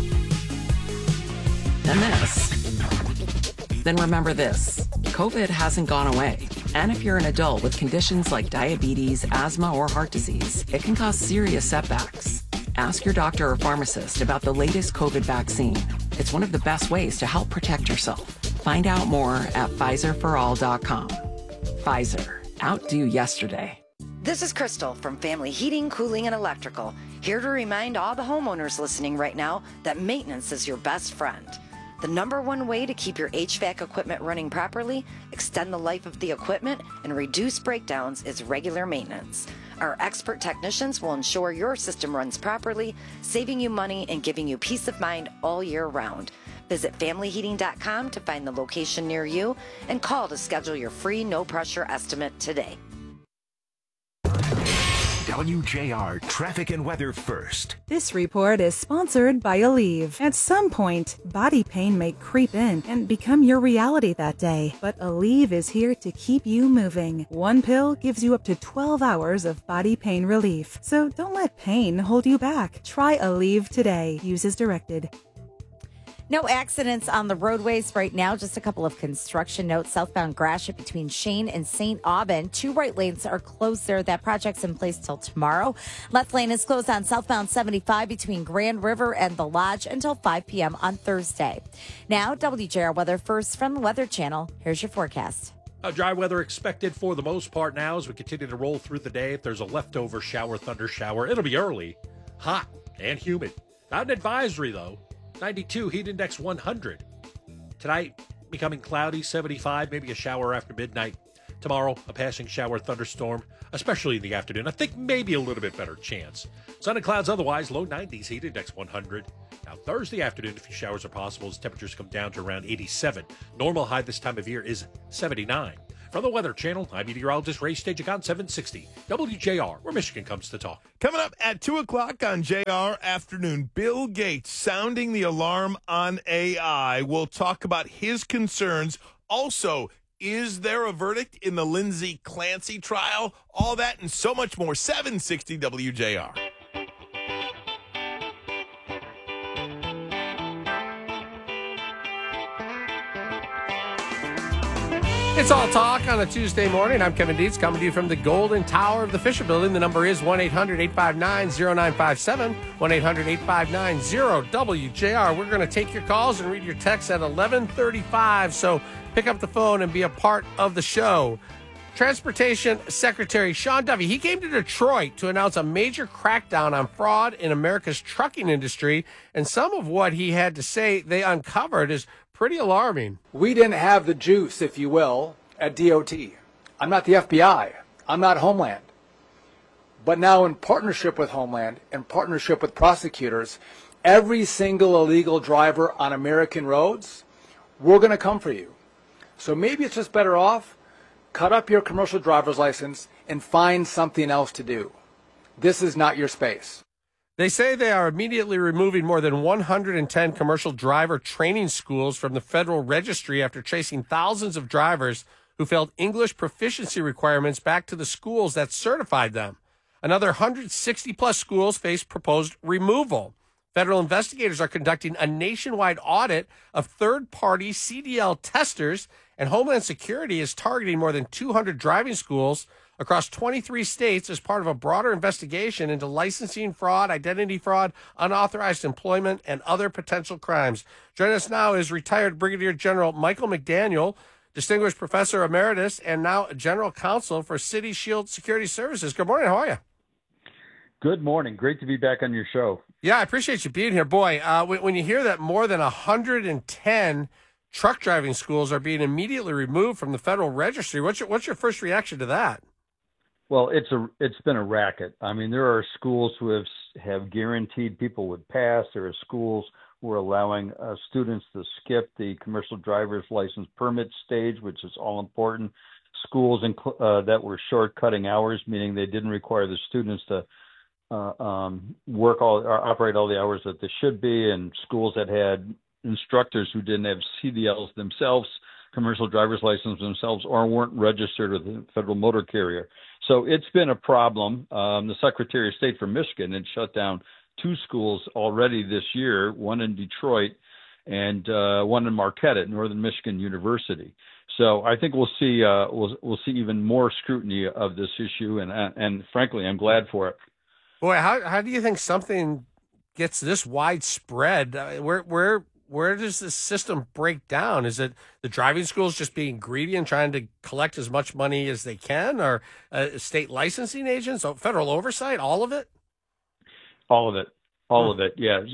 and this, then remember this: COVID hasn't gone away. And if you're an adult with conditions like diabetes, asthma, or heart disease, it can cause serious setbacks. Ask your doctor or pharmacist about the latest COVID vaccine. It's one of the best ways to help protect yourself. Find out more at PfizerForAll.com. Pfizer. Outdo yesterday.
This is Crystal from Family Heating, Cooling, and Electrical, here to remind all the homeowners listening right now that maintenance is your best friend. The #1 way to keep your HVAC equipment running properly, extend the life of the equipment, and reduce breakdowns is regular maintenance. Our expert technicians will ensure your system runs properly, saving you money and giving you peace of mind all year round. Visit FamilyHeating.com to find the location near you and call to schedule your free no-pressure estimate today.
WJR Traffic and Weather First.
This report is sponsored by Aleve. At some point, body pain may creep in and become your reality that day, but Aleve is here to keep you moving. One pill gives you up to 12 hours of body pain relief, so don't let pain hold you back. Try Aleve today. Use as directed.
No accidents on the roadways right now. Just a couple of construction notes. Southbound Gratiot between Shane and St. Aubin. 2 right lanes are closed there. That project's in place till tomorrow. Left lane is closed on southbound 75 between Grand River and the Lodge until 5 p.m. on Thursday. Now, WJR weather first from the Weather Channel. Here's your forecast.
Dry weather expected for the most part now as we continue to roll through the day. If there's a leftover shower, thunder shower, it'll be early, hot, and humid. Not an advisory, though. 92, heat index 100. Tonight, becoming cloudy, 75, maybe a shower after midnight. Tomorrow, a passing shower thunderstorm, especially in the afternoon. I think maybe a little bit better chance. Sun and clouds otherwise, low 90s, heat index 100. Now, Thursday afternoon, a few showers are possible as temperatures come down to around 87. Normal high this time of year is 79. From the Weather Channel, I'm meteorologist Ray Stajic on 760 WJR, where Michigan comes to talk.
Coming up at 2 o'clock on JR Afternoon, Bill Gates sounding the alarm on AI. We'll talk about his concerns. Also, is there a verdict in the Lindsay Clancy trial? All that and so much more. 760 WJR.
It's All Talk on a Tuesday morning. I'm Kevin Dietz, coming to you from the Golden Tower of the Fisher Building. The number is 1-800-859-0957, 1-800-859-0WJR. We're going to take your calls and read your texts at 11:35, so pick up the phone and be a part of the show. Transportation Secretary Sean Duffy, he came to Detroit to announce a major crackdown on fraud in America's trucking industry, and some of what he had to say they uncovered is pretty alarming.
We didn't have the juice, if you will, at DOT. I'm not the FBI. I'm not Homeland. But now in partnership with Homeland, in partnership with prosecutors, every single illegal driver on American roads, we're going to come for you. So maybe it's just better off, cut up your commercial driver's license and find something else to do. This is not your space.
They say they are immediately removing more than 110 commercial driver training schools from the Federal Registry after tracing thousands of drivers who failed English proficiency requirements back to the schools that certified them. Another 160-plus schools face proposed removal. Federal investigators are conducting a nationwide audit of third-party CDL testers, and Homeland Security is targeting more than 200 driving schools across 23 states as part of a broader investigation into licensing fraud, identity fraud, unauthorized employment, and other potential crimes. Joining us now is retired Brigadier General Michael McDaniel, Distinguished Professor Emeritus, and now General Counsel for City Shield Security Services. Good morning. How are you?
Good morning. Great to be back on your show.
Yeah, I appreciate you being here. Boy, when you hear that more than 110 truck driving schools are being immediately removed from the Federal Registry, what's your first reaction to that?
Well, it's been a racket. I mean, there are schools who have guaranteed people would pass. There are schools who are allowing students to skip the commercial driver's license permit stage, which is all important. Schools that were short-cutting hours, meaning they didn't require the students to operate all the hours that they should be, and schools that had instructors who didn't have CDLs themselves, commercial driver's license themselves, or weren't registered with the federal motor carrier. So it's been a problem. The Secretary of State for Michigan had shut down 2 schools already this year, one in Detroit and one in Marquette at Northern Michigan University. So I think we'll see even more scrutiny of this issue, and frankly, I'm glad for it.
Boy, how do you think something gets this widespread? Where does this system break down? Is it the driving schools just being greedy and trying to collect as much money as they can, or state licensing agents, federal oversight, all of it?
All of it. All of it. Yeah,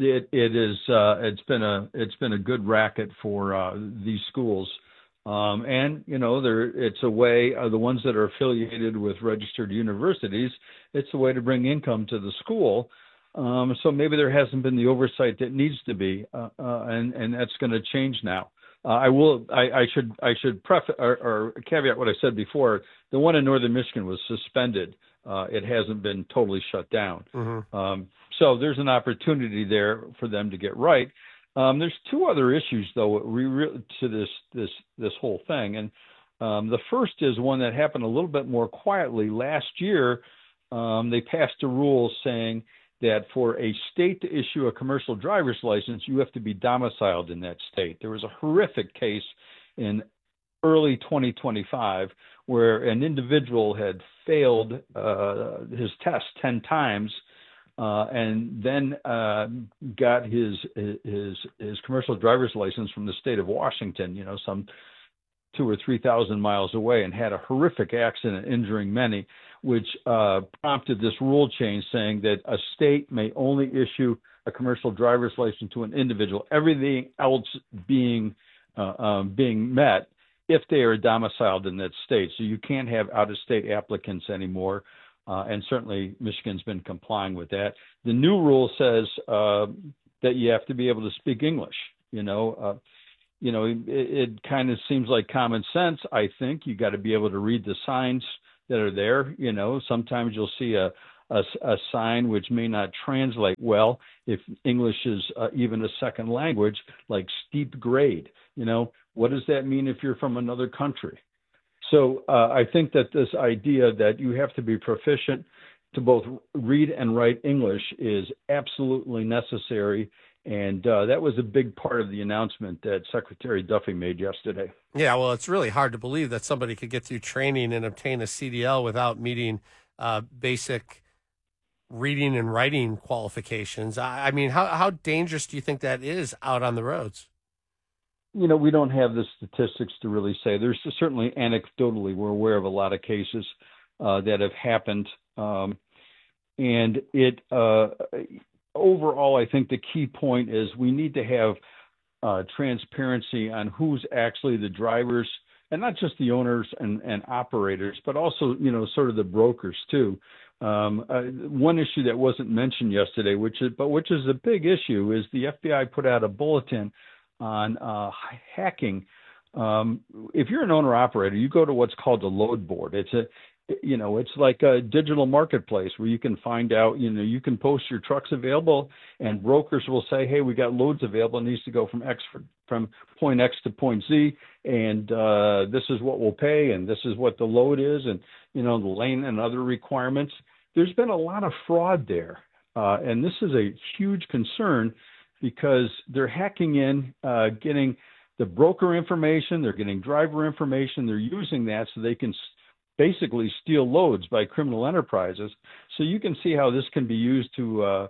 it's been a good racket for these schools, and it's a way. The ones that are affiliated with registered universities, it's a way to bring income to the school. So maybe there hasn't been the oversight that needs to be, and that's going to change now. I should preface or caveat what I said before. The one in Northern Michigan was suspended. It hasn't been totally shut down. Mm-hmm. So there's an opportunity there for them to get right. There's 2 other issues though to this whole thing, and the first is one that happened a little bit more quietly last year. They passed a rule saying that for a state to issue a commercial driver's license, you have to be domiciled in that state. There was a horrific case in early 2025 where an individual had failed his test 10 times and then got his commercial driver's license from the state of Washington, some 2,000 or 3,000 miles away, and had a horrific accident injuring many, which prompted this rule change saying that a state may only issue a commercial driver's license to an individual, everything else being being met if they are domiciled in that state. So you can't have out-of-state applicants anymore, and certainly Michigan's been complying with that. The new rule says that you have to be able to speak English. It kind of seems like common sense. I think you got to be able to read the signs that are there. Sometimes you'll see a sign which may not translate well if English is even a second language, like steep grade. What does that mean if you're from another country? So I think that this idea that you have to be proficient to both read and write English is absolutely necessary. And that was a big part of the announcement that Secretary Duffy made yesterday.
Yeah, well, it's really hard to believe that somebody could get through training and obtain a CDL without meeting basic reading and writing qualifications. I mean, how dangerous do you think that is out on the roads?
We don't have the statistics to really say. There's certainly anecdotally, we're aware of a lot of cases that have happened. And it overall, I think the key point is we need to have transparency on who's actually the drivers, and not just the owners and operators, but also, sort of the brokers too. One issue that wasn't mentioned yesterday, which is a big issue, is the FBI put out a bulletin on hacking. If you're an owner operator, you go to what's called a load board. It's like a digital marketplace where you can find out, you can post your trucks available, and brokers will say, hey, we got loads available. It needs to go from point X to point Z, and this is what we'll pay, and this is what the load is, and, the lane and other requirements. There's been a lot of fraud there, and this is a huge concern because they're hacking in, getting the broker information, they're getting driver information, they're using that so they can basically steal loads by criminal enterprises. So you can see how this can be used to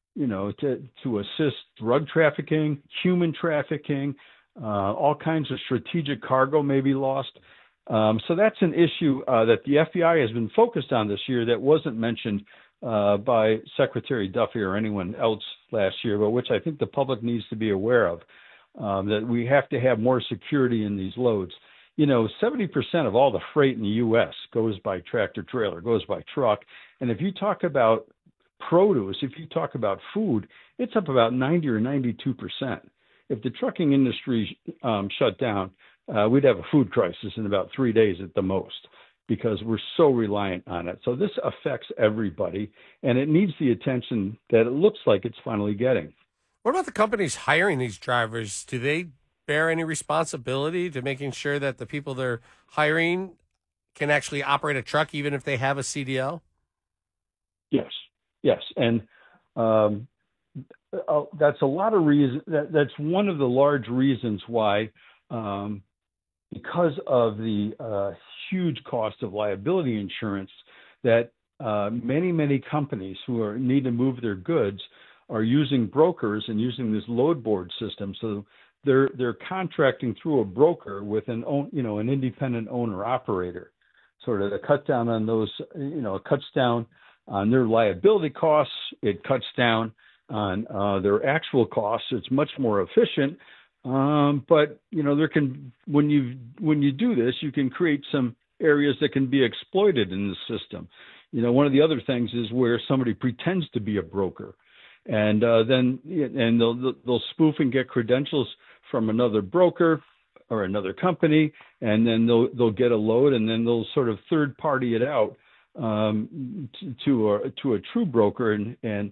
assist drug trafficking, human trafficking, all kinds of strategic cargo may be lost. So that's an issue that the FBI has been focused on this year that wasn't mentioned by Secretary Duffy or anyone else last year, but which I think the public needs to be aware of, that we have to have more security in these loads. 70% of all the freight in the U.S. goes by tractor trailer, goes by truck. And if you talk about produce, if you talk about food, it's up about 90 or 92%. If the trucking industry shut down, we'd have a food crisis in about 3 days at the most, because we're so reliant on it. So this affects everybody, and it needs the attention that it looks like it's finally getting.
What about the companies hiring these drivers? Do they bear any responsibility to making sure that the people they're hiring can actually operate a truck, even if they have a CDL?
Yes. And that's a lot of reasons. That's one of the large reasons why, because of the huge cost of liability insurance, that many companies who need to move their goods are using brokers and using this load board system. So they're contracting through a broker with an independent owner operator, sort of to cut down on those, it cuts down on their liability costs. It cuts down on their actual costs. It's much more efficient. But there can, when you do this, you can create some areas that can be exploited in the system. One of the other things is where somebody pretends to be a broker, and then they'll spoof and get credentials from another broker or another company, and then they'll get a load, and then they'll sort of third party it out to a true broker and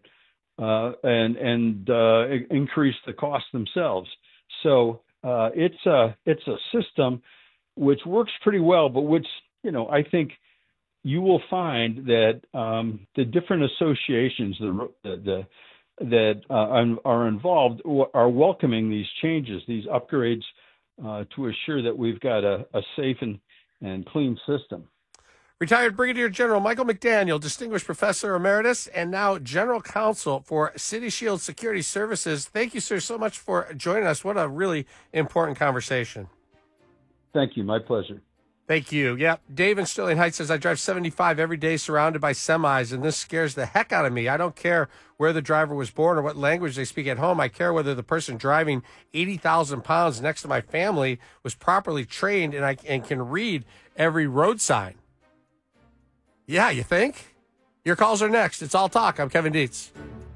increase the cost themselves. So it's a system which works pretty well, but which I think you will find that the different associations that are involved are welcoming these changes, these upgrades, to assure that we've got a safe and clean system.
Retired Brigadier General Michael McDaniel, Distinguished Professor Emeritus, and now General Counsel for City Shield Security Services. Thank you, sir, so much for joining us. What a really important conversation.
Thank you. My pleasure.
Thank you. Yep. Dave in Sterling Heights says, I drive 75 every day surrounded by semis, and this scares the heck out of me. I don't care where the driver was born or what language they speak at home. I care whether the person driving 80,000 pounds next to my family was properly trained and can read every road sign. Yeah, you think? Your calls are next. It's All Talk. I'm Kevin Dietz.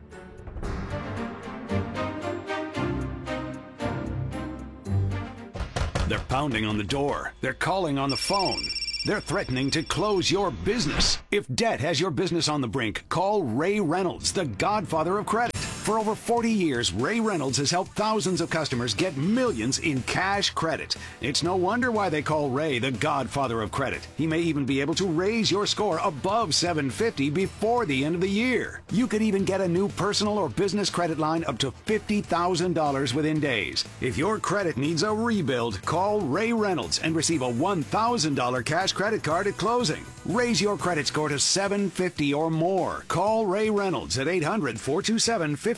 They're pounding on the door. They're calling on the phone. They're threatening to close your business. If debt has your business on the brink, call Ray Reynolds, the godfather of credit. For over 40 years, Ray Reynolds has helped thousands of customers get millions in cash credit. It's no wonder why they call Ray the godfather of credit. He may even be able to raise your score above 750 before the end of the year. You could even get a new personal or business credit line up to $50,000 within days. If your credit needs a rebuild, call Ray Reynolds and receive a $1,000 cash credit card at closing. Raise your credit score to 750 or more. Call Ray Reynolds at 800-427-5991.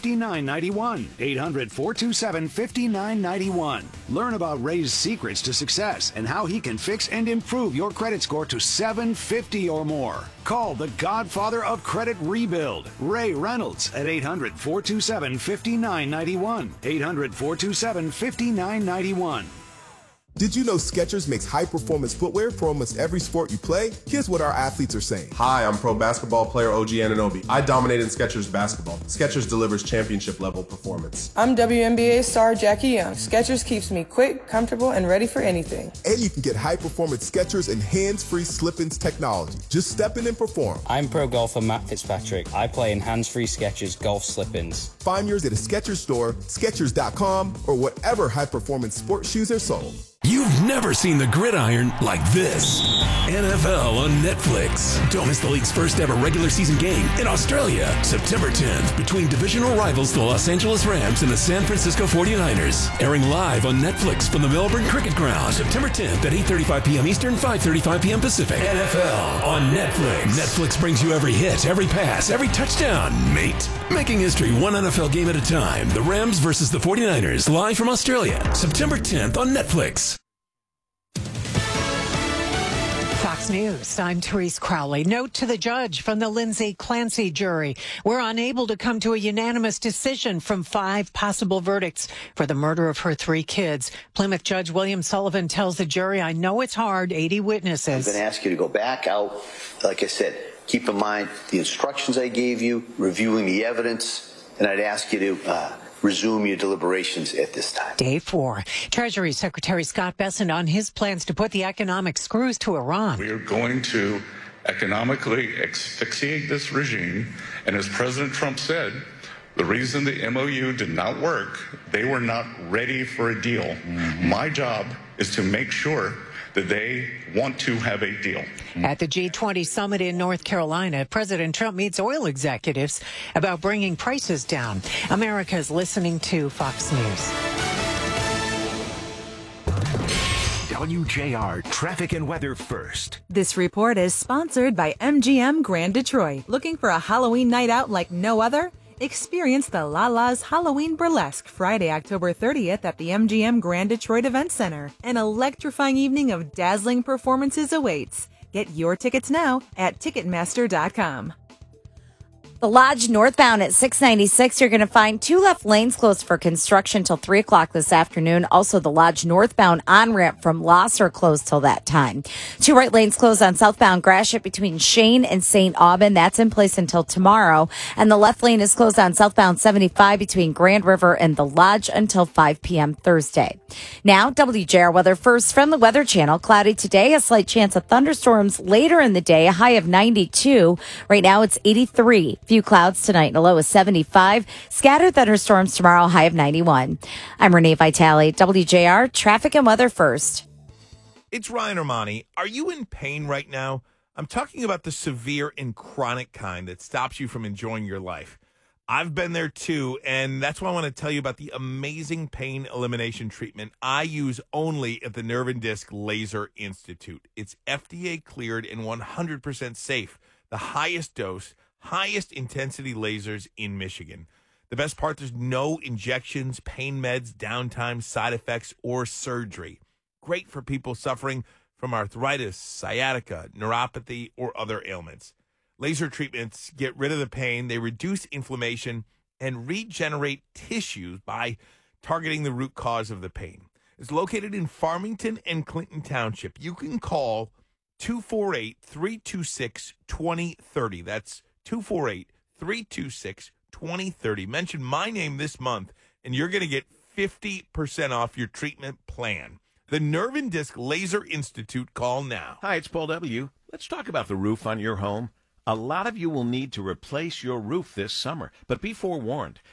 800-427-5991. Learn about Ray's secrets to success and how he can fix and improve your credit score to 750 or more. Call the godfather of credit rebuild, Ray Reynolds, at 800-427-5991. 800-427-5991.
Did you know Skechers makes high-performance footwear for almost every sport you play? Here's what our athletes are saying.
Hi, I'm pro basketball player OG Anunoby. I dominated Skechers basketball. Skechers delivers championship-level performance.
I'm WNBA star Jackie Young. Skechers keeps me quick, comfortable, and ready for anything.
And you can get high-performance Skechers and hands-free slip-ins technology. Just step in and perform.
I'm pro golfer Matt Fitzpatrick. I play in hands-free Skechers golf slip-ins.
Find yours at a Skechers store, Skechers.com, or whatever high-performance sports shoes are sold.
You've never seen the gridiron like this. NFL on Netflix. Don't miss the league's first ever regular season game in Australia, September 10th, between divisional rivals the Los Angeles Rams and the San Francisco 49ers. Airing live on Netflix from the Melbourne Cricket Ground, September 10th at 8:35 p.m. Eastern, 5:35 p.m. Pacific. NFL on Netflix. Netflix brings you every hit, every pass, every touchdown, mate. Making history one NFL game at a time. The Rams versus the 49ers, live from Australia, September 10th on Netflix.
Fox News, I'm Therese Crowley. Note to the judge from the Lindsay Clancy jury. We're unable to come to a unanimous decision from 5 possible verdicts for the murder of her 3 kids. Plymouth Judge William Sullivan tells the jury, I know it's hard, 80 witnesses.
I'm going to ask you to go back out. Like I said, keep in mind the instructions I gave you, reviewing the evidence, and I'd ask you to resume your deliberations at this time.
Day 4. Treasury Secretary Scott Bessent on his plans to put the economic screws to Iran.
We are going to economically asphyxiate this regime. And as President Trump said, the reason the MOU did not work, they were not ready for a deal. Mm-hmm. My job is to make sure that they want to have a deal.
At the G20 summit in North Carolina, President Trump meets oil executives about bringing prices down. America is listening to Fox News.
WJR Traffic and Weather First.
This report is sponsored by MGM Grand Detroit. Looking for a Halloween night out like no other? Experience the La-La's Halloween Burlesque Friday, October 30th at the MGM Grand Detroit Event Center. An electrifying evening of dazzling performances awaits. Get your tickets now at Ticketmaster.com.
The Lodge northbound at 696, you're going to find 2 left lanes closed for construction till 3 o'clock this afternoon. Also, the Lodge northbound on-ramp from Losser closed till that time. 2 right lanes closed on southbound Gratiot between Shane and St. Aubin. That's in place until tomorrow. And the left lane is closed on southbound 75 between Grand River and the Lodge until 5 p.m. Thursday. Now, WJR weather first from the Weather Channel. Cloudy today, a slight chance of thunderstorms later in the day, a high of 92. Right now, it's 83. Few clouds tonight and a low of 75. Scattered thunderstorms tomorrow, high of 91. I'm Renee Vitale, WJR Traffic and Weather First.
It's Ryan Armani. Are you in pain right now? I'm talking about the severe and chronic kind that stops you from enjoying your life. I've been there too, and that's why I want to tell you about the amazing pain elimination treatment I use only at the Nerve and Disc Laser Institute. It's FDA cleared and 100% safe. The highest dose, highest intensity lasers in Michigan. The best part, there's no injections, pain meds, downtime, side effects, or surgery. Great for people suffering from arthritis, sciatica, neuropathy, or other ailments. Laser treatments get rid of the pain, they reduce inflammation, and regenerate tissues by targeting the root cause of the pain. It's located in Farmington and Clinton Township. You can call 248-326-2030. That's 248-326-2030. Mention my name this month, and you're going to get 50% off your treatment plan. The Nerve and Disc Laser Institute. Call now.
Hi, it's Paul W. Let's talk about the roof on your home. A lot of you will need to replace your roof this summer, but be forewarned.